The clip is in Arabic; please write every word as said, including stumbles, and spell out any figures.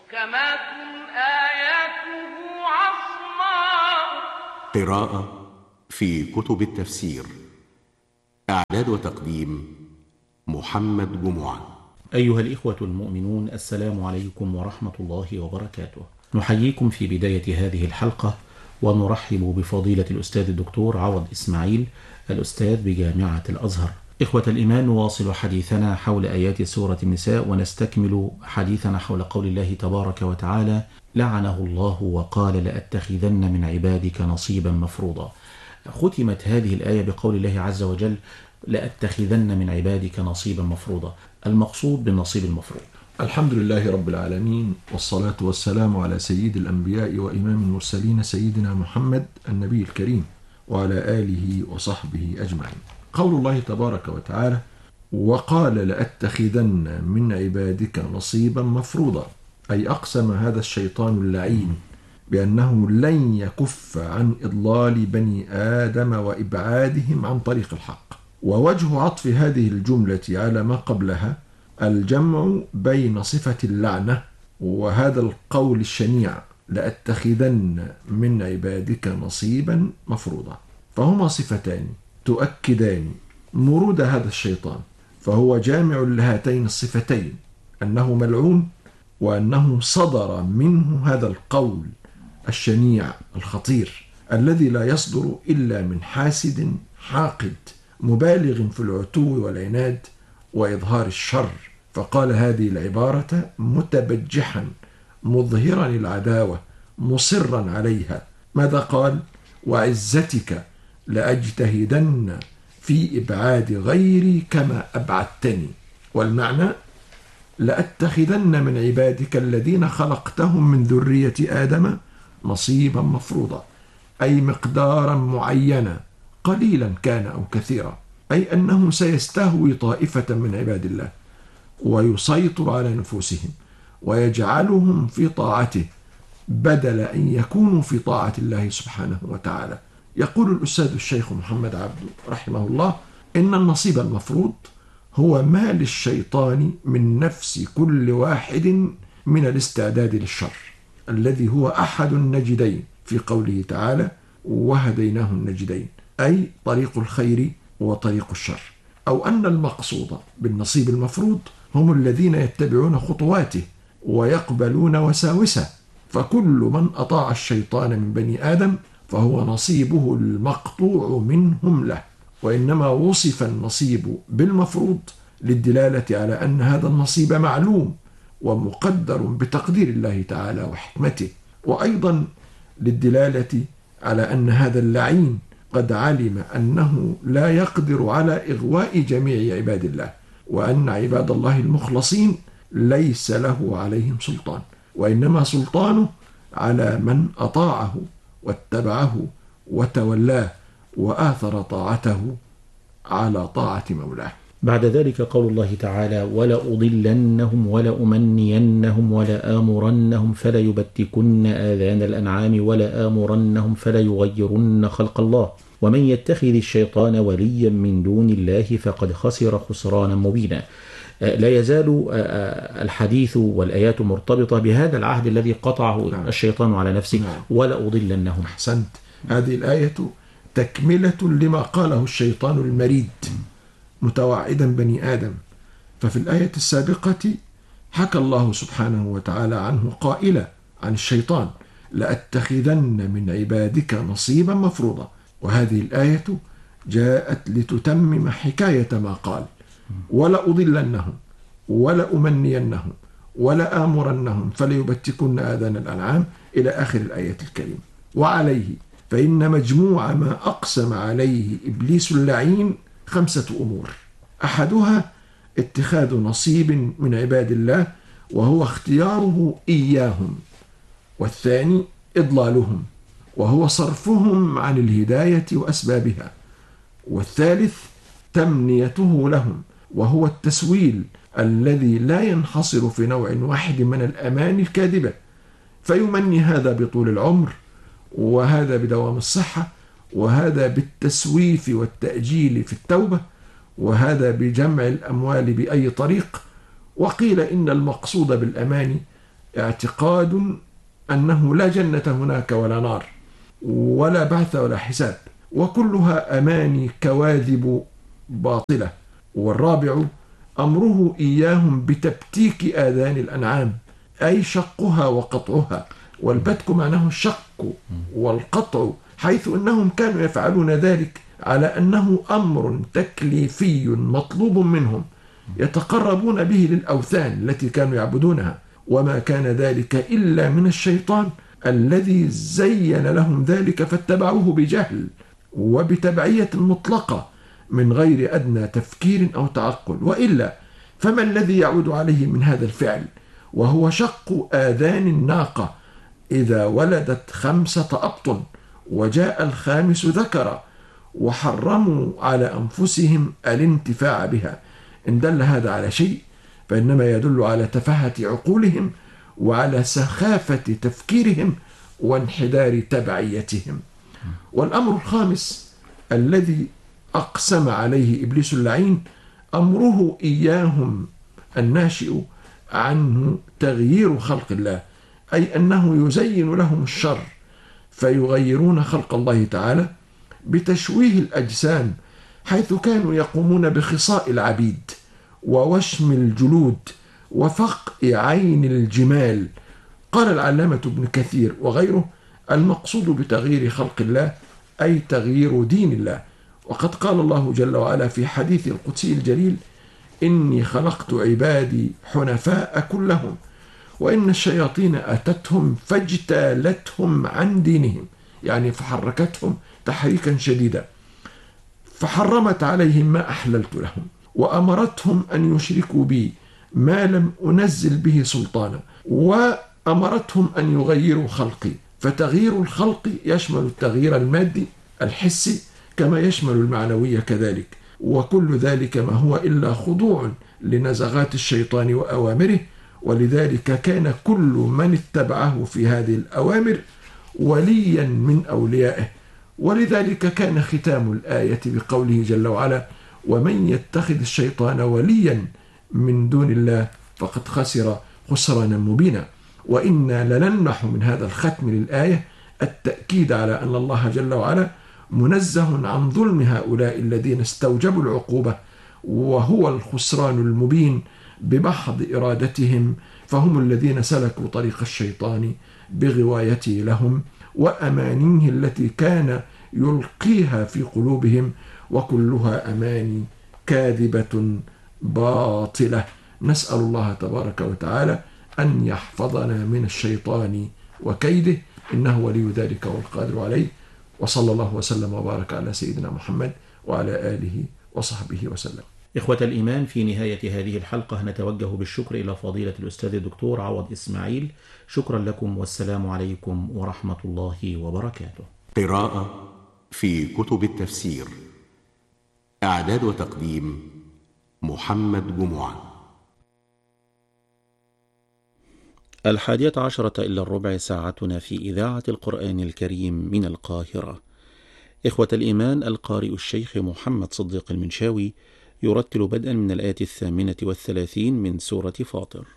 محكمات آياته عصماء. قراءة في كتب التفسير. إعداد وتقديم محمد جمعة. أيها الإخوة المؤمنون، السلام عليكم ورحمة الله وبركاته. نحييكم في بداية هذه الحلقة ونرحب بفضيلة الأستاذ الدكتور عوض إسماعيل، الأستاذ بجامعة الأزهر. إخوة الإيمان، نواصل حديثنا حول آيات سورة النساء ونستكمل حديثنا حول قول الله تبارك وتعالى: لعنه الله وقال لأتخذن من عبادك نصيبا مفروضا. ختمت هذه الآية بقول الله عز وجل: لأتخذن من عبادك نصيبا مفروضا. المقصود بالنصيب المفروض. الحمد لله رب العالمين، والصلاة والسلام على سيد الأنبياء وإمام المرسلين سيدنا محمد النبي الكريم وعلى آله وصحبه أجمعين. قول الله تبارك وتعالى: وقال لأتخذن من عبادك نصيبا مفروضا، أي أقسم هذا الشيطان اللعين بأنه لن يكف عن إضلال بني آدم وإبعادهم عن طريق الحق. ووجه عطف هذه الجملة على ما قبلها الجمع بين صفة اللعنة وهذا القول الشنيع: لأتخذن من عبادك نصيبا مفروضا، فهما صفتان تؤكدان مرود هذا الشيطان، فهو جامع لهاتين الصفتين، أنه ملعون وأنه صدر منه هذا القول الشنيع الخطير الذي لا يصدر إلا من حاسد حاقد مبالغ في العتو والعناد وإظهار الشر، فقال هذه العبارة متبجحا مظهرا العداوة مصرا عليها. ماذا قال؟ وعزتك لأجتهدن في إبعاد غيري كما أبعدتني. والمعنى: لأتخذن من عبادك الذين خلقتهم من ذرية آدم نصيبا مفروضا، أي مقدارا معينا قليلا كان أو كثيرا، أي أنه سيستهوي طائفة من عباد الله ويسيطر على نفوسهم ويجعلهم في طاعته بدل أن يكونوا في طاعة الله سبحانه وتعالى. يقول الأستاذ الشيخ محمد عبده رحمه الله: إن النصيب المفروض هو ما للشيطان من نفس كل واحد من الاستعداد للشر، الذي هو أحد النجدين في قوله تعالى: وهديناه النجدين، أي طريق الخير وطريق الشر. أو أن المقصود بالنصيب المفروض هم الذين يتبعون خطواته ويقبلون وساوسه، فكل من أطاع الشيطان من بني آدم فهو نصيبه المقطوع منهم له. وإنما وصف النصيب بالمفروض للدلالة على أن هذا النصيب معلوم ومقدر بتقدير الله تعالى وحكمته، وأيضا للدلالة على أن هذا اللعين قد علم أنه لا يقدر على إغواء جميع عباد الله، وأن عباد الله المخلصين ليس له عليهم سلطان، وإنما سلطانه على من أطاعه واتبعه وتولاه وآثر طاعته على طاعة مولاه. بعد ذلك قول الله تعالى: ولأضلنهم ولأمنينهم ولآمرنهم فليبتكن آذان الأنعام ولآمرنهم فليغيرن خلق الله ومن يتخذ الشيطان وليا من دون الله فقد خسر خسرانا مبينا. لا يزال الحديث والآيات مرتبطة بهذا العهد الذي قطعه نعم. الشيطان على نفسه. نعم. ولأضلنهم. أحسنت. هذه الآية تكملة لما قاله الشيطان المريد متوعدا بني آدم. ففي الآية السابقة حكى الله سبحانه وتعالى عنه قائلا عن الشيطان: لأتخذن من عبادك نصيبا مفروضا. وهذه الآية جاءت لتتمم حكاية ما قال: ولأضلنهم ولأمنينهم ولآمرنهم فليبتكن آذان الأنعام إلى آخر الآية الكريمة. وعليه فإن مجموع ما أقسم عليه إبليس اللعين خمسة أمور: أحدها اتخاذ نصيب من عباد الله وهو اختياره إياهم، والثاني إضلالهم وهو صرفهم عن الهداية وأسبابها، والثالث تمنيته لهم وهو التسويل الذي لا ينحصر في نوع واحد من الأمان الكاذبة، فيمني هذا بطول العمر وهذا بدوام الصحة وهذا بالتسويف والتأجيل في التوبة وهذا بجمع الأموال بأي طريق. وقيل إن المقصود بالأمان اعتقاد أنه لا جنة هناك ولا نار ولا بعث ولا حساب، وكلها أماني كواذب باطلة. والرابع أمره إياهم بتبتيك آذان الأنعام، أي شقها وقطعها، والبتك معناه الشق والقطع، حيث أنهم كانوا يفعلون ذلك على أنه أمر تكليفي مطلوب منهم يتقربون به للأوثان التي كانوا يعبدونها، وما كان ذلك إلا من الشيطان الذي زين لهم ذلك فاتبعوه بجهل وبتبعية مطلقة من غير أدنى تفكير أو تعقل. وإلا فما الذي يعود عليه من هذا الفعل، وهو شق آذان الناقة إذا ولدت خمسة أبطن وجاء الخامس ذكر، وحرموا على أنفسهم الانتفاع بها. إن دل هذا على شيء فإنما يدل على تفاهة عقولهم وعلى سخافة تفكيرهم وانحدار تبعيتهم. والأمر الخامس الذي أقسم عليه إبليس اللعين أمره إياهم الناشئ عنه تغيير خلق الله، أي أنه يزين لهم الشر فيغيرون خلق الله تعالى بتشويه الأجسام، حيث كانوا يقومون بخصاء العبيد ووشم الجلود وفقء عين الجمال. قال العلامة ابن كثير وغيره: المقصود بتغيير خلق الله أي تغيير دين الله. وقد قال الله جل وعلا في حديث القدسي الجليل: إني خلقت عبادي حنفاء كلهم وإن الشياطين أتتهم فاجتالتهم عن دينهم، يعني فحركتهم تحريكا شديدا، فحرمت عليهم ما أحللت لهم، وأمرتهم أن يشركوا بي ما لم أنزل به سلطانا، وأمرتهم أن يغيروا خلقي. فتغيير الخلق يشمل التغيير المادي الحسي كما يشمل المعنوي كذلك، وكل ذلك ما هو إلا خضوع لنزغات الشيطان وأوامره. ولذلك كان كل من اتبعه في هذه الأوامر وليا من أوليائه. ولذلك كان ختام الآية بقوله جل وعلا: ومن يتخذ الشيطان وليا من دون الله فقد خسر خسرانا مبينا. وإنا لنلمح من هذا الختم للآية التأكيد على أن الله جل وعلا منزه عن ظلم هؤلاء الذين استوجبوا العقوبة، وهو الخسران المبين بمحض إرادتهم، فهم الذين سلكوا طريق الشيطان بغوايته لهم وأمانيه التي كان يلقيها في قلوبهم، وكلها أماني كاذبة باطلة. نسأل الله تبارك وتعالى أن يحفظنا من الشيطان وكيده، إنه ولي ذلك والقادر عليه. وصلى الله وسلم وبارك على سيدنا محمد وعلى آله وصحبه وسلم. إخوة الإيمان، في نهاية هذه الحلقة نتوجه بالشكر إلى فضيلة الأستاذ الدكتور عوض إسماعيل. شكرا لكم والسلام عليكم ورحمة الله وبركاته. قراءة في كتب التفسير. إعداد وتقديم محمد جمعة. الحادية عشرة إلا الربع ساعتنا في إذاعة القرآن الكريم من القاهرة. إخوة الإيمان، القارئ الشيخ محمد صديق المنشاوي يرتل بدءا من الآية الثامنة والثلاثين من سورة فاطر.